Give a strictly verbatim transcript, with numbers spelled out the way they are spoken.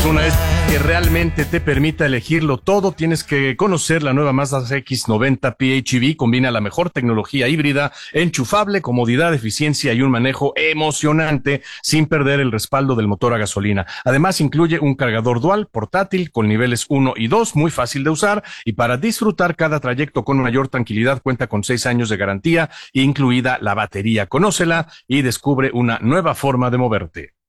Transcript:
Una es que realmente te permita elegirlo todo. Tienes que conocer la nueva Mazda X noventa P H E V. Combina la mejor tecnología híbrida, enchufable, comodidad, eficiencia y un manejo emocionante sin perder el respaldo del motor a gasolina. Además, incluye un cargador dual portátil con niveles uno y dos, muy fácil de usar, y para disfrutar cada trayecto con mayor tranquilidad cuenta con seis años de garantía, incluida la batería. Conócela y descubre una nueva forma de moverte.